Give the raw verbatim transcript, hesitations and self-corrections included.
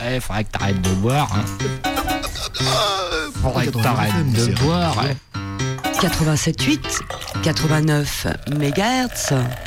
Ouais, faudrait que t'arrêtes de boire. Hein. Faudrait que t'arrêtes de boire. Ouais. quatre-vingt-sept virgule huit, quatre-vingt-neuf mégahertz.